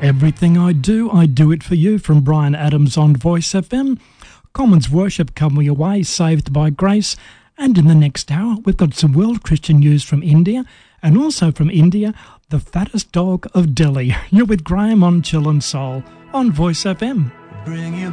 Everything I do it for you, from Brian Adams on Voice FM. Commons Worship coming away, Saved by Grace. And in the next hour, we've got some world Christian news from India, and also from India, the fattest dog of Delhi. You're with Graham on Chill and Soul on Voice FM. Bring you